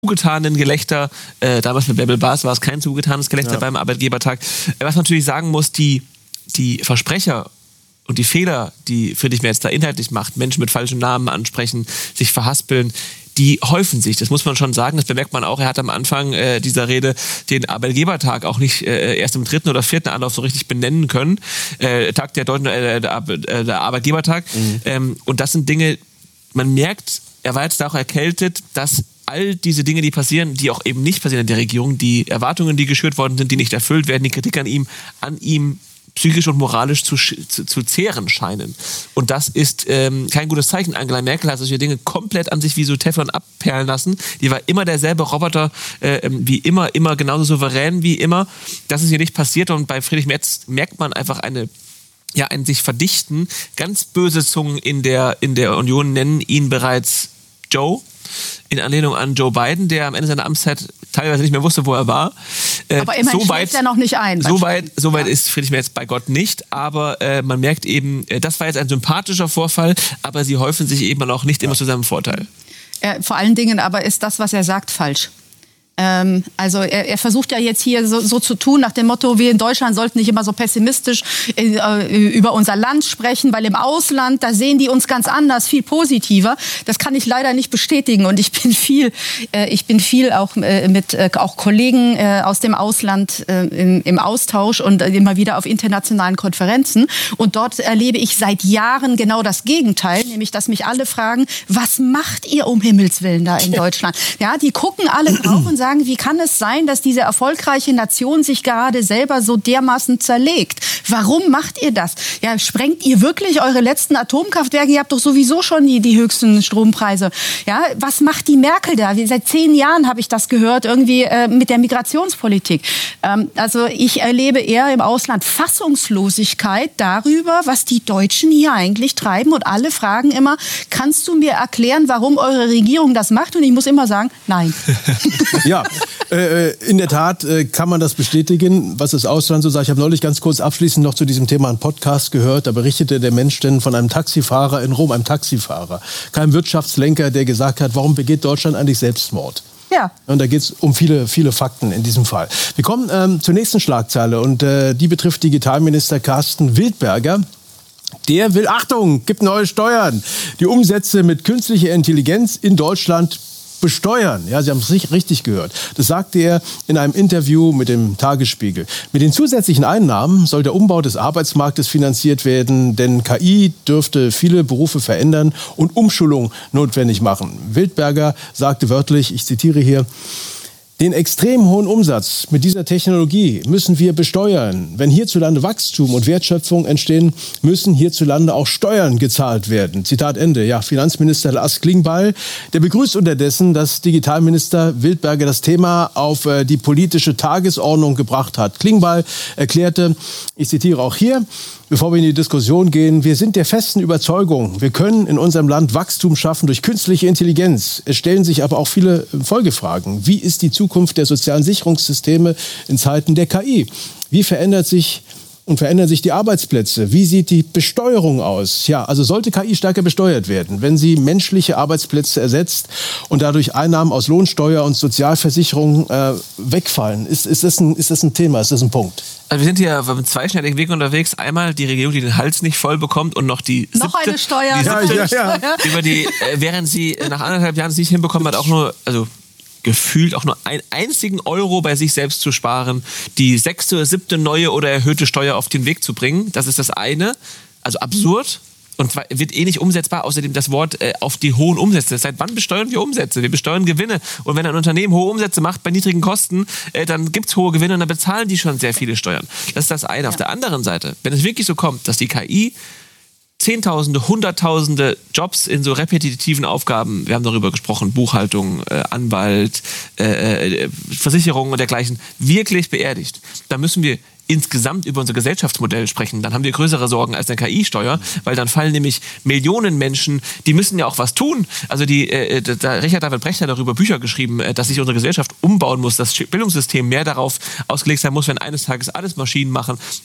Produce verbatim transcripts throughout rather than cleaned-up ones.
zugetanen Gelächter, äh, damals mit Bärbel Baas war es kein zugetanes Gelächter ja. beim Arbeitgebertag. Was man natürlich sagen muss, die, die Versprecher und die Fehler, die Friedrich Merz da inhaltlich macht, Menschen mit falschen Namen ansprechen, sich verhaspeln, die häufen sich, das muss man schon sagen, das bemerkt man auch, er hat am Anfang äh, dieser Rede den Arbeitgebertag auch nicht äh, erst im dritten oder vierten Anlauf so richtig benennen können, äh, Tag der, Deutschen, äh, der, äh, der Arbeitgebertag mhm. ähm, und das sind Dinge, man merkt, er war jetzt auch erkältet, dass all diese Dinge, die passieren, die auch eben nicht passieren in der Regierung, die Erwartungen, die geschürt worden sind, die nicht erfüllt werden, die Kritik an ihm, an ihm psychisch und moralisch zu, zu, zu zehren scheinen. Und das ist ähm, kein gutes Zeichen. Angela Merkel hat solche Dinge komplett an sich wie so Teflon abperlen lassen. Die war immer derselbe Roboter, äh, wie immer, immer genauso souverän wie immer. Das ist hier nicht passiert und bei Friedrich Merz merkt man einfach eine ja, ein sich verdichten. Ganz böse Zungen in der, in der Union nennen ihn bereits Joe, in Anlehnung an Joe Biden, der am Ende seiner Amtszeit teilweise nicht mehr wusste, wo er war. Äh, aber immerhin so weit, schläft er noch nicht ein. So weit, so weit ja. ist Friedrich Merz bei Gott nicht, aber äh, man merkt eben, äh, das war jetzt ein sympathischer Vorfall, aber sie häufen sich eben auch nicht immer ja. zu seinem Vorteil. Äh, vor allen Dingen aber ist das, was er sagt, falsch. Ähm, also er, er versucht ja jetzt hier so, so zu tun, nach dem Motto, wir in Deutschland sollten nicht immer so pessimistisch äh, über unser Land sprechen, weil im Ausland, da sehen die uns ganz anders, viel positiver. Das kann ich leider nicht bestätigen und ich bin viel, äh, ich bin viel auch äh, mit äh, auch Kollegen äh, aus dem Ausland äh, im, im Austausch und äh, immer wieder auf internationalen Konferenzen und dort erlebe ich seit Jahren genau das Gegenteil, nämlich dass mich alle fragen, was macht ihr um Himmels Willen da in Deutschland? Ja, die gucken alle drauf und sagen, wie kann es sein, dass diese erfolgreiche Nation sich gerade selber so dermaßen zerlegt? Warum macht ihr das? Ja, sprengt ihr wirklich eure letzten Atomkraftwerke? Ihr habt doch sowieso schon die, die höchsten Strompreise. Ja, was macht die Merkel da? Seit zehn Jahren habe ich das gehört, irgendwie äh, mit der Migrationspolitik. Ähm, also ich erlebe eher im Ausland Fassungslosigkeit darüber, was die Deutschen hier eigentlich treiben. Und alle fragen immer, kannst du mir erklären, warum eure Regierung das macht? Und ich muss immer sagen, nein. Ja, äh, in der Tat äh, kann man das bestätigen, was das Ausland so sagt. Ich habe neulich ganz kurz abschließend noch zu diesem Thema einen Podcast gehört. Da berichtete der Mensch denn von einem Taxifahrer in Rom, einem Taxifahrer, kein Wirtschaftslenker, der gesagt hat, warum begeht Deutschland eigentlich Selbstmord? Ja. Und da geht es um viele, viele Fakten in diesem Fall. Wir kommen ähm, zur nächsten Schlagzeile und äh, die betrifft Digitalminister Carsten Wildberger. Der will, Achtung, gibt neue Steuern. Die Umsätze mit künstlicher Intelligenz in Deutschland besteuern. Ja, Sie haben es richtig gehört. Das sagte er in einem Interview mit dem Tagesspiegel. Mit den zusätzlichen Einnahmen soll der Umbau des Arbeitsmarktes finanziert werden, denn K I dürfte viele Berufe verändern und Umschulung notwendig machen. Wildberger sagte wörtlich, ich zitiere hier, den extrem hohen Umsatz mit dieser Technologie müssen wir besteuern. Wenn hierzulande Wachstum und Wertschöpfung entstehen, müssen hierzulande auch Steuern gezahlt werden. Zitat Ende. Ja, Finanzminister Lars Klingbeil, der begrüßt unterdessen, dass Digitalminister Wildberger das Thema auf äh, die politische Tagesordnung gebracht hat. Klingbeil erklärte, ich zitiere auch hier, bevor wir in die Diskussion gehen, wir sind der festen Überzeugung, wir können in unserem Land Wachstum schaffen durch künstliche Intelligenz. Es stellen sich aber auch viele Folgefragen. Wie ist die Zukunft der sozialen Sicherungssysteme in Zeiten der K I? Wie verändert sich und verändern sich die Arbeitsplätze? Wie sieht die Besteuerung aus? Ja, also sollte K I stärker besteuert werden, wenn sie menschliche Arbeitsplätze ersetzt und dadurch Einnahmen aus Lohnsteuer und Sozialversicherung äh, wegfallen? Ist, ist, das ein, ist das ein Thema? Ist das ein Punkt? Also wir sind hier auf einem zweischneidigen Weg unterwegs. Einmal die Regierung, die den Hals nicht voll bekommt und noch die siebte, noch eine Steuer, die siebte, ja, ja, ja. über die, äh, während sie nach anderthalb Jahren es nicht hinbekommen hat, auch nur, also gefühlt auch nur einen einzigen Euro bei sich selbst zu sparen, die sechste oder siebte neue oder erhöhte Steuer auf den Weg zu bringen. Das ist das eine. Also absurd. Und wird eh nicht umsetzbar. Außerdem das Wort äh, auf die hohen Umsätze. Seit wann besteuern wir Umsätze? Wir besteuern Gewinne. Und wenn ein Unternehmen hohe Umsätze macht bei niedrigen Kosten, äh, dann gibt es hohe Gewinne und dann bezahlen die schon sehr viele Steuern. Das ist das eine. Ja. Auf der anderen Seite, wenn es wirklich so kommt, dass die K I Zehntausende, Hunderttausende Jobs in so repetitiven Aufgaben, wir haben darüber gesprochen, Buchhaltung, äh, Anwalt, äh, Versicherung und dergleichen, wirklich beerdigt. Da müssen wir insgesamt über unser Gesellschaftsmodell sprechen. Dann haben wir größere Sorgen als eine K I-Steuer, weil dann fallen nämlich Millionen Menschen, die müssen ja auch was tun. Also die, äh, der Richard David Brecht hat darüber Bücher geschrieben, äh, dass sich unsere Gesellschaft umbauen muss, das Bildungssystem mehr darauf ausgelegt sein muss, wenn eines Tages alles Maschinen machen,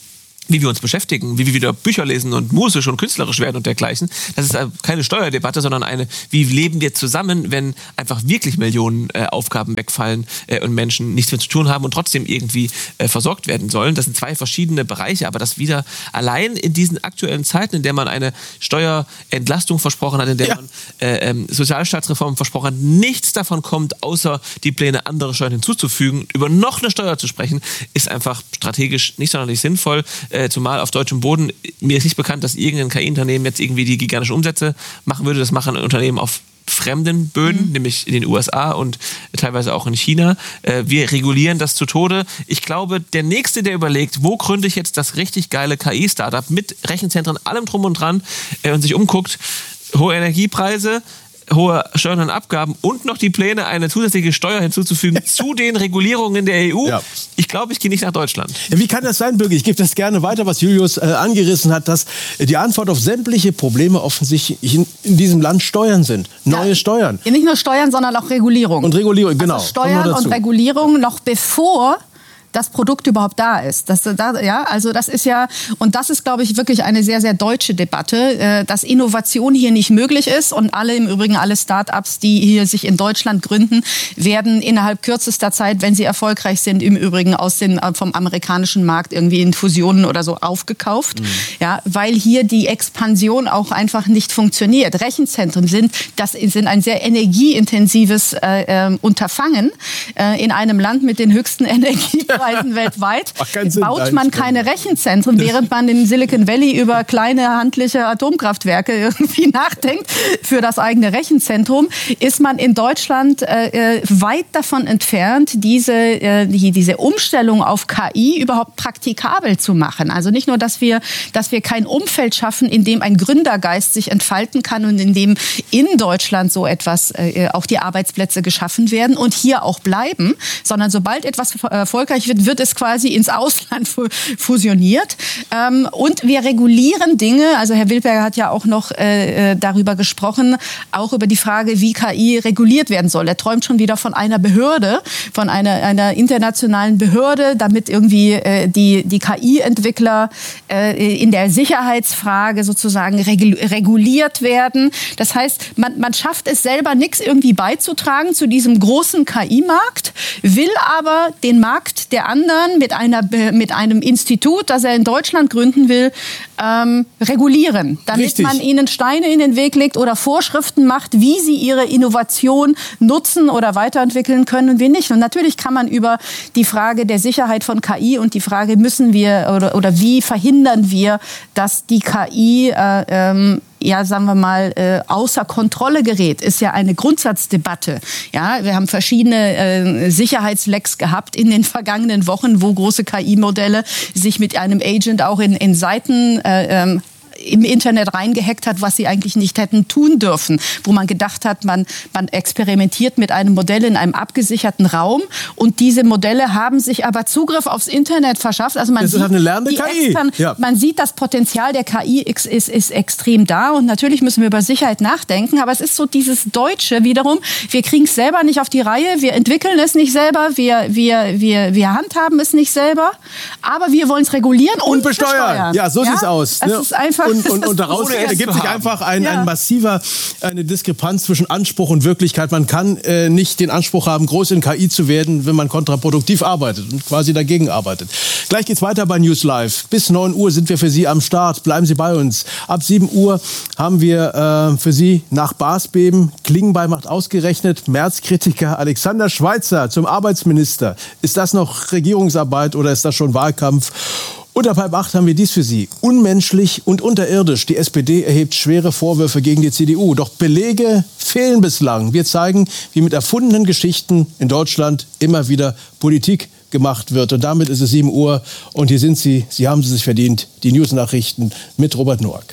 wie wir uns beschäftigen, wie wir wieder Bücher lesen und musisch und künstlerisch werden und dergleichen. Das ist keine Steuerdebatte, sondern eine, wie leben wir zusammen, wenn einfach wirklich Millionen äh, Aufgaben wegfallen äh, und Menschen nichts mehr zu tun haben und trotzdem irgendwie äh, versorgt werden sollen. Das sind zwei verschiedene Bereiche, aber das wieder allein in diesen aktuellen Zeiten, in der man eine Steuerentlastung versprochen hat, in der ja. man äh, ähm, Sozialstaatsreformen versprochen hat, nichts davon kommt, außer die Pläne, andere Steuern hinzuzufügen. Über noch eine Steuer zu sprechen, ist einfach strategisch nicht sonderlich sinnvoll. Äh, zumal auf deutschem Boden, mir ist nicht bekannt, dass irgendein K I-Unternehmen jetzt irgendwie die gigantischen Umsätze machen würde. Das machen Unternehmen auf fremden Böden, mhm. nämlich in den U S A und teilweise auch in China. Äh, wir regulieren das zu Tode. Ich glaube, der Nächste, der überlegt, wo gründe ich jetzt das richtig geile K I-Startup mit Rechenzentren, allem drum und dran äh, und sich umguckt, hohe Energiepreise, hohe Steuern und Abgaben und noch die Pläne, eine zusätzliche Steuer hinzuzufügen zu den Regulierungen der E U. Ja. Ich glaube, ich gehe nicht nach Deutschland. Ja, wie kann das sein, Birgit? Ich gebe das gerne weiter, was Julius äh, angerissen hat, dass die Antwort auf sämtliche Probleme offensichtlich in, in diesem Land Steuern sind. Neue ja. Steuern. Ja, nicht nur Steuern, sondern auch Regulierung. Und Regulierung, genau. Also Steuern und Regulierung noch bevor das Produkt überhaupt da ist. Das, da, ja, also das ist ja, und das ist, glaube ich, wirklich eine sehr, sehr deutsche Debatte, äh, dass Innovation hier nicht möglich ist und alle, im Übrigen alle Start-ups, die hier sich in Deutschland gründen, werden innerhalb kürzester Zeit, wenn sie erfolgreich sind, im Übrigen aus den, vom amerikanischen Markt irgendwie in Fusionen oder so aufgekauft, mhm. ja, weil hier die Expansion auch einfach nicht funktioniert. Rechenzentren sind, das sind ein sehr energieintensives äh, äh, Unterfangen äh, in einem Land mit den höchsten Energiepreisen weltweit. Baut man keine Rechenzentren, während man in Silicon Valley über kleine handliche Atomkraftwerke irgendwie nachdenkt für das eigene Rechenzentrum, ist man in Deutschland äh, weit davon entfernt, diese, äh, die, diese Umstellung auf K I überhaupt praktikabel zu machen. Also nicht nur, dass wir, dass wir kein Umfeld schaffen, in dem ein Gründergeist sich entfalten kann und in dem in Deutschland so etwas, äh, auch die Arbeitsplätze geschaffen werden und hier auch bleiben, sondern sobald etwas erfolgreich wird, wird es quasi ins Ausland fusioniert. Ähm, und wir regulieren Dinge, also Herr Wildberger hat ja auch noch äh, darüber gesprochen, auch über die Frage, wie K I reguliert werden soll. Er träumt schon wieder von einer Behörde, von einer, einer internationalen Behörde, damit irgendwie äh, die, die K I-Entwickler äh, in der Sicherheitsfrage sozusagen reguliert werden. Das heißt, man, man schafft es selber nichts irgendwie beizutragen zu diesem großen K I-Markt, will aber den Markt der anderen mit einer mit einem Institut, das er in Deutschland gründen will, ähm, regulieren, damit Richtig. man ihnen Steine in den Weg legt oder Vorschriften macht, wie sie ihre Innovation nutzen oder weiterentwickeln können und wie nicht. Und natürlich kann man über die Frage der Sicherheit von K I und die Frage, müssen wir oder, oder wie verhindern wir, dass die K I äh, ähm, ja, sagen wir mal, äh, außer Kontrolle gerät, ist ja eine Grundsatzdebatte. Ja, wir haben verschiedene äh, Sicherheitslecks gehabt in den vergangenen Wochen, wo große K I-Modelle sich mit einem Agent auch in, in Seiten äh, ähm, im Internet reingehackt hat, was sie eigentlich nicht hätten tun dürfen. Wo man gedacht hat, man, man experimentiert mit einem Modell in einem abgesicherten Raum und diese Modelle haben sich aber Zugriff aufs Internet verschafft. Also man, das sieht, ist eine lernende K I. Extern, ja. man sieht, das Potenzial der K I ist, ist, ist extrem da und natürlich müssen wir über Sicherheit nachdenken, aber es ist so dieses Deutsche wiederum, wir kriegen es selber nicht auf die Reihe, wir entwickeln es nicht selber, wir, wir, wir, wir handhaben es nicht selber, aber wir wollen es regulieren und, und besteuern. besteuern. Ja, so ja? sieht's aus. Es ist einfach Und, und, und daraus ergibt sich einfach ein, ja. ein massiver, eine Diskrepanz zwischen Anspruch und Wirklichkeit. Man kann äh, nicht den Anspruch haben, groß in K I zu werden, wenn man kontraproduktiv arbeitet und quasi dagegen arbeitet. Gleich geht's weiter bei News Live. Bis neun Uhr sind wir für Sie am Start. Bleiben Sie bei uns. Ab sieben Uhr haben wir äh, für Sie nach Basbeben. Klingenbeil macht ausgerechnet Merz-Kritiker Alexander Schweitzer zum Arbeitsminister. Ist das noch Regierungsarbeit oder ist das schon Wahlkampf? Und ab halb acht haben wir dies für Sie. Unmenschlich und unterirdisch. Die S P D erhebt schwere Vorwürfe gegen die C D U. Doch Belege fehlen bislang. Wir zeigen, wie mit erfundenen Geschichten in Deutschland immer wieder Politik gemacht wird. Und damit ist es sieben Uhr. Und hier sind sie. Sie haben sie sich verdient. Die News-Nachrichten mit Robert Noack.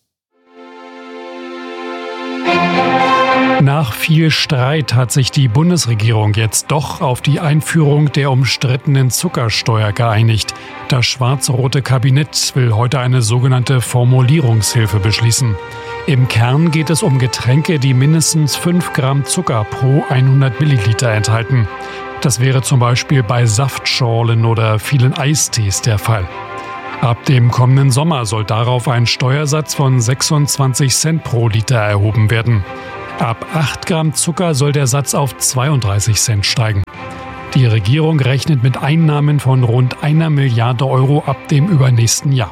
Nach viel Streit hat sich die Bundesregierung jetzt doch auf die Einführung der umstrittenen Zuckersteuer geeinigt. Das schwarz-rote Kabinett will heute eine sogenannte Formulierungshilfe beschließen. Im Kern geht es um Getränke, die mindestens fünf Gramm Zucker pro hundert Milliliter enthalten. Das wäre zum Beispiel bei Saftschorlen oder vielen Eistees der Fall. Ab dem kommenden Sommer soll darauf ein Steuersatz von sechsundzwanzig Cent pro Liter erhoben werden. Ab acht Gramm Zucker soll der Satz auf zweiunddreißig Cent steigen. Die Regierung rechnet mit Einnahmen von rund einer Milliarde Euro ab dem übernächsten Jahr.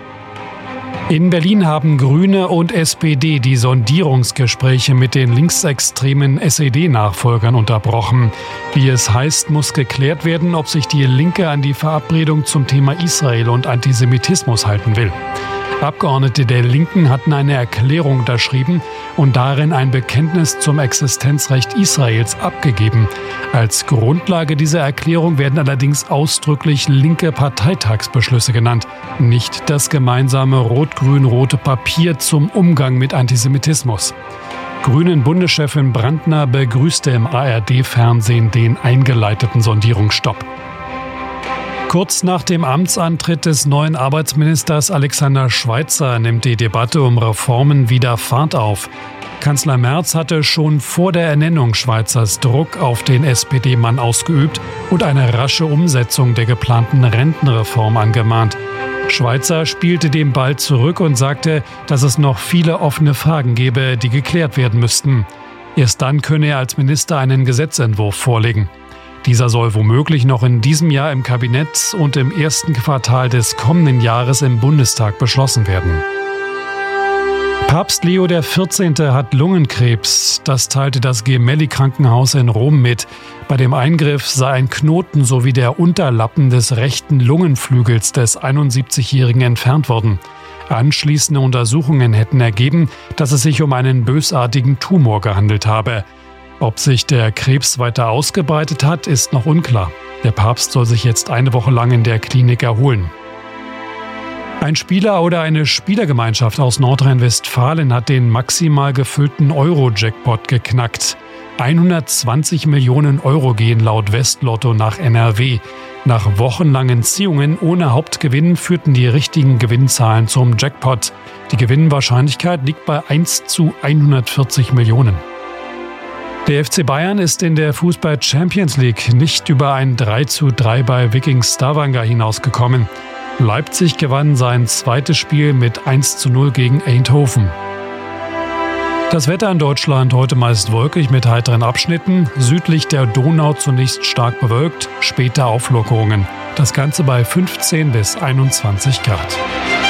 In Berlin haben Grüne und S P D die Sondierungsgespräche mit den linksextremen S E D-Nachfolgern unterbrochen. Wie es heißt, muss geklärt werden, ob sich die Linke an die Verabredung zum Thema Israel und Antisemitismus halten will. Abgeordnete der Linken hatten eine Erklärung unterschrieben und darin ein Bekenntnis zum Existenzrecht Israels abgegeben. Als Grundlage dieser Erklärung werden allerdings ausdrücklich linke Parteitagsbeschlüsse genannt, nicht das gemeinsame rot-grün-rote Papier zum Umgang mit Antisemitismus. Grünen-Bundeschefin Brandner begrüßte im A R D-Fernsehen den eingeleiteten Sondierungsstopp. Kurz nach dem Amtsantritt des neuen Arbeitsministers Alexander Schweitzer nimmt die Debatte um Reformen wieder Fahrt auf. Kanzler Merz hatte schon vor der Ernennung Schweizers Druck auf den S P D-Mann ausgeübt und eine rasche Umsetzung der geplanten Rentenreform angemahnt. Schweitzer spielte den Ball zurück und sagte, dass es noch viele offene Fragen gebe, die geklärt werden müssten. Erst dann könne er als Minister einen Gesetzentwurf vorlegen. Dieser soll womöglich noch in diesem Jahr im Kabinett und im ersten Quartal des kommenden Jahres im Bundestag beschlossen werden. Papst Leo der vierzehnte hat Lungenkrebs. Das teilte das Gemelli-Krankenhaus in Rom mit. Bei dem Eingriff sei ein Knoten sowie der Unterlappen des rechten Lungenflügels des einundsiebzigjährigen entfernt worden. Anschließende Untersuchungen hätten ergeben, dass es sich um einen bösartigen Tumor gehandelt habe. Ob sich der Krebs weiter ausgebreitet hat, ist noch unklar. Der Papst soll sich jetzt eine Woche lang in der Klinik erholen. Ein Spieler oder eine Spielergemeinschaft aus Nordrhein-Westfalen hat den maximal gefüllten Euro-Jackpot geknackt. hundertzwanzig Millionen Euro gehen laut Westlotto nach N R W. Nach wochenlangen Ziehungen ohne Hauptgewinn führten die richtigen Gewinnzahlen zum Jackpot. Die Gewinnwahrscheinlichkeit liegt bei eins zu hundertvierzig Millionen. Der F C Bayern ist in der Fußball-Champions League nicht über ein drei zu drei bei Viking Stavanger hinausgekommen. Leipzig gewann sein zweites Spiel mit eins zu null gegen Eindhoven. Das Wetter in Deutschland heute meist wolkig mit heiteren Abschnitten, südlich der Donau zunächst stark bewölkt, später Auflockerungen. Das Ganze bei fünfzehn bis einundzwanzig Grad.